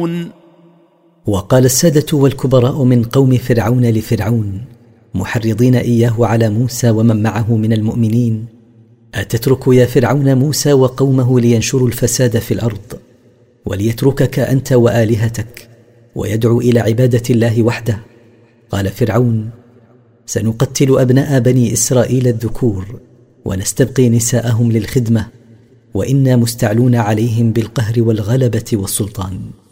فرعون. وقال السادة والكبراء من قوم فرعون لفرعون محرضين إياه على موسى ومن معه من المؤمنين: أتترك يا فرعون موسى وقومه لينشروا الفساد في الأرض وليتركك أنت وآلهتك ويدعو إلى عبادة الله وحده؟ قال فرعون: سنقتل أبناء بني إسرائيل الذكور ونستبقي نساءهم للخدمة، وإنا مستعلون عليهم بالقهر والغلبة والسلطان.